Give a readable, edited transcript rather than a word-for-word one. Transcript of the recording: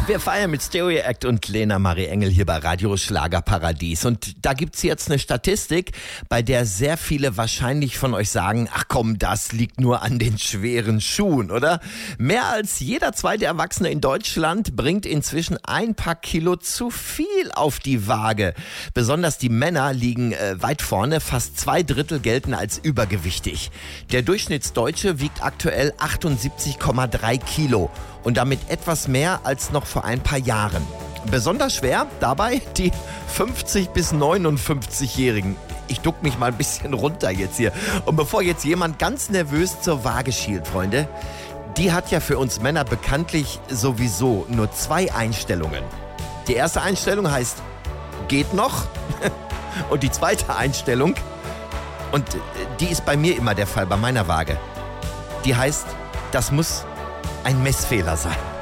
Wir feiern mit Stereo Act und Lena Marie Engel hier bei Radio Schlagerparadies. Und da gibt's jetzt eine Statistik, bei der sehr viele wahrscheinlich von euch sagen, ach komm, das liegt nur an den schweren Schuhen, oder? Mehr als jeder zweite Erwachsene in Deutschland bringt inzwischen ein paar Kilo zu viel auf die Waage. Besonders die Männer liegen weit vorne, fast 2/3 gelten als übergewichtig. Der Durchschnittsdeutsche wiegt aktuell 78,3 Kilo. Und damit etwas mehr als noch vor ein paar Jahren. Besonders schwer dabei die 50- bis 59-Jährigen. Ich duck mich mal ein bisschen runter jetzt hier. Und bevor jetzt jemand ganz nervös zur Waage schielt, Freunde, die hat ja für uns Männer bekanntlich sowieso nur 2 Einstellungen. Die erste Einstellung heißt, geht noch. Und die zweite Einstellung, und die ist bei mir immer der Fall, bei meiner Waage, die heißt, das muss ein Messfehler sein.